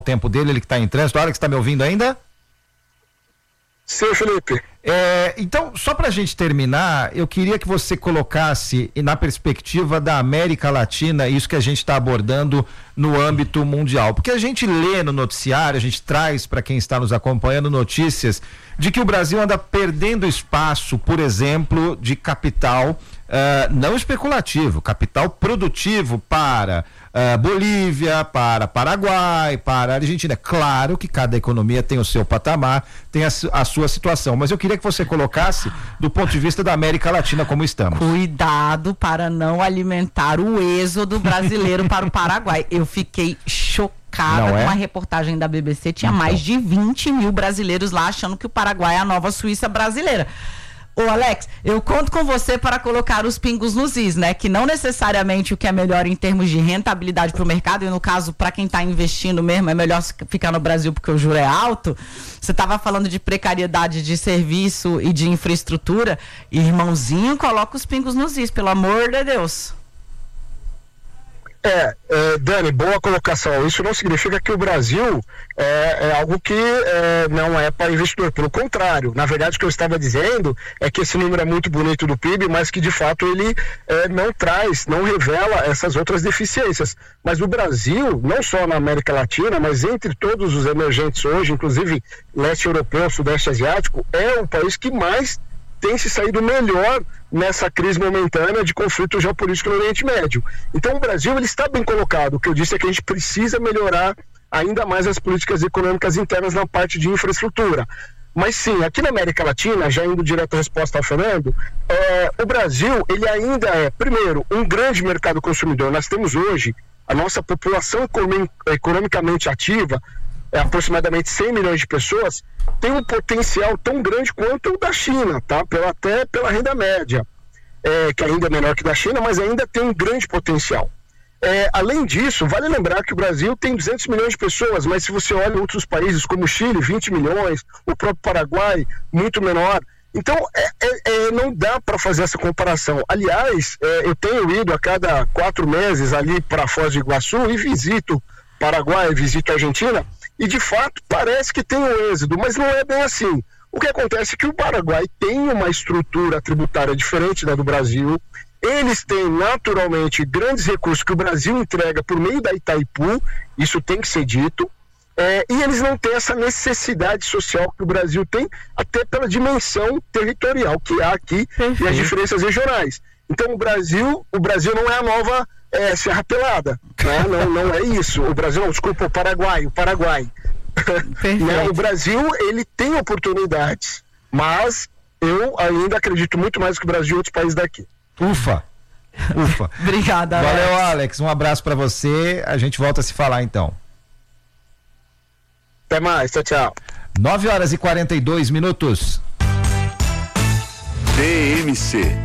tempo dele, ele que está em trânsito. Alex, está me ouvindo ainda? Sim, Felipe. Então, só para a gente terminar, eu queria que você colocasse na perspectiva da América Latina isso que a gente está abordando no âmbito mundial, porque a gente lê no noticiário, a gente traz para quem está nos acompanhando notícias de que o Brasil anda perdendo espaço, por exemplo, de capital não especulativo, capital produtivo para Bolívia, para Paraguai, para Argentina. Claro que cada economia tem o seu patamar, tem a sua situação, mas eu queria que você colocasse do ponto de vista da América Latina como estamos. Cuidado para não alimentar o êxodo brasileiro para o Paraguai. Eu fiquei chocada com uma reportagem da BBC, tinha mais de 20 mil brasileiros lá achando que o Paraguai é a nova Suíça brasileira. Ô Alex, eu conto com você para colocar os pingos nos is, né? Que não necessariamente o que é melhor em termos de rentabilidade para o mercado, e no caso, para quem está investindo mesmo, é melhor ficar no Brasil porque o juro é alto. Você estava falando de precariedade de serviço e de infraestrutura. Irmãozinho, coloca os pingos nos is, pelo amor de Deus. Dani, boa colocação. Isso não significa que o Brasil é algo que não é para investidor. Pelo contrário, na verdade o que eu estava dizendo é que esse número é muito bonito do PIB, mas que de fato ele não revela essas outras deficiências. Mas o Brasil, não só na América Latina, mas entre todos os emergentes hoje, inclusive leste europeu, sudeste asiático, é o país que mais tem se saído melhor nessa crise momentânea de conflito geopolítico no Oriente Médio. Então o Brasil ele está bem colocado. O que eu disse é que a gente precisa melhorar ainda mais as políticas econômicas internas na parte de infraestrutura. Mas sim, aqui na América Latina, já indo direto à resposta ao Fernando, o Brasil ele ainda é, primeiro, um grande mercado consumidor. Nós temos hoje a nossa população economicamente ativa, aproximadamente 100 milhões de pessoas, tem um potencial tão grande quanto o da China, tá? Até pela renda média, que ainda é menor que da China, mas ainda tem um grande potencial. Além disso, vale lembrar que o Brasil tem 200 milhões de pessoas, mas se você olha outros países como o Chile, 20 milhões, o próprio Paraguai, muito menor. Então, não dá para fazer essa comparação. Aliás, eu tenho ido a cada 4 meses ali para Foz do Iguaçu e visito Paraguai, visito a Argentina, e de fato parece que tem um êxodo, mas não é bem assim. O que acontece é que o Paraguai tem uma estrutura tributária diferente da do Brasil, eles têm naturalmente grandes recursos que o Brasil entrega por meio da Itaipu, isso tem que ser dito, e eles não têm essa necessidade social que o Brasil tem, até pela dimensão territorial que há aqui e as diferenças regionais. Então o Brasil não é a nova Serra Pelada, né? não é isso. O Brasil, desculpa, o Paraguai. Né? O Brasil, ele tem oportunidades, mas eu ainda acredito muito mais que o Brasil e outros países daqui. Ufa. Obrigada, Alex. Valeu, Alex, um abraço para você, a gente volta a se falar então. Até mais, tchau. 9h42. DMC